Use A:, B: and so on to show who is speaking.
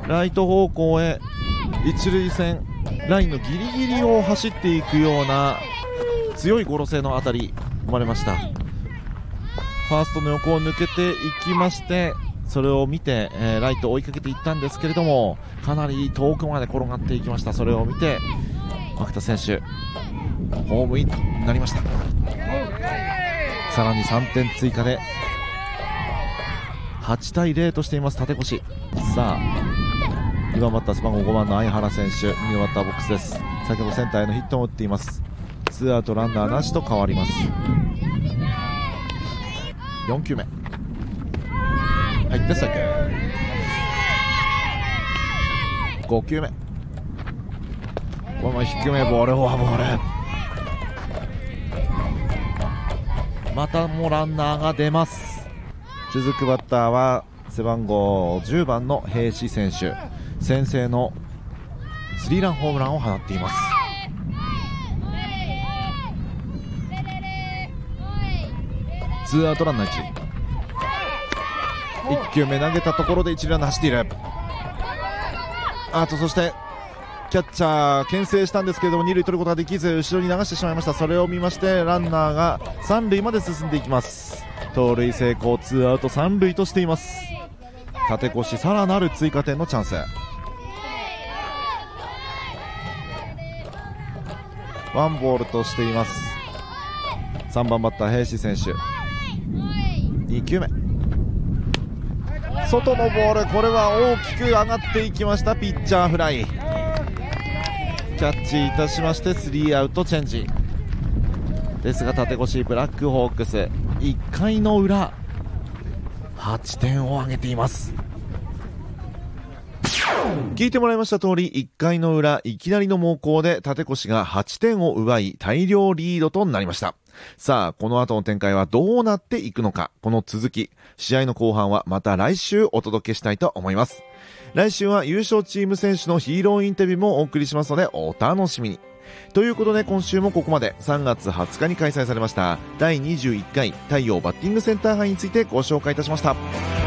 A: ライト方向へ一塁線ラインのギリギリを走っていくような強いゴロ性の当たり生まれました。ファーストの横を抜けていきまして、それを見て、ライトを追いかけていったんですけれども、かなり遠くまで転がっていきました。それを見て牧田選手ホームインとなりました。さらに3点追加で8対0としています立越。さあ2番バッター背番号5番の相原選手、右のバッターボックスです。先ほどセンターへのヒットを打っています。ツーアウトランナーなしと変わります。4球目入ってセカンド、5球目この低めボール、フォアボール。またもランナーが出ます。続くバッターは背番号10番の平志選手、先制のスリーランホームランを放っています。ツーアウトランナー1塁、1球目投げたところで一塁ランナー走っている。そしてキャッチャー牽制したんですけれども二塁取ることができず後ろに流してしまいました。それを見ましてランナーが三塁まで進んでいきます。盗塁成功、ツーアウト三塁としています。立越さらなる追加点のチャンス。ワンボールとしています。3番バッター平志選手、2球目外のボール、これは大きく上がっていきました。ピッチャーフライ、キャッチいたしましてスリーアウトチェンジですが、立越ブラックホークス1回の裏8点を挙げています。聞いてもらいました通り、1回の裏いきなりの猛攻で立越が8点を奪い大量リードとなりました。さあこの後の展開はどうなっていくのか、この続き試合の後半はまた来週お届けしたいと思います。来週は優勝チーム選手のヒーローインタビューもお送りしますのでお楽しみに。ということで今週もここまで3月20日に開催されました第21回太陽バッティングセンター杯についてご紹介いたしました。